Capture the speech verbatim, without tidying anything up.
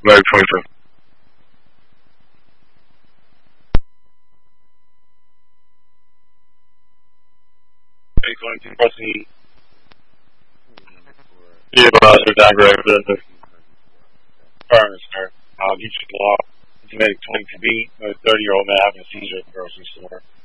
Like twenty-two. Eight twenty-two. Proceed. Yeah, but I was downgrade for the firm, sir. Um, you should law to make twenty-two B, a thirty year old man having a seizure at the grocery store.